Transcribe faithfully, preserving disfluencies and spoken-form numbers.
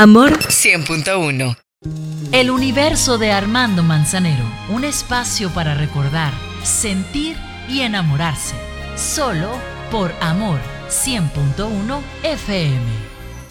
Amor cien punto uno. El universo de Armando Manzanero, un espacio para recordar, sentir y enamorarse. Solo por Amor cien punto uno F M.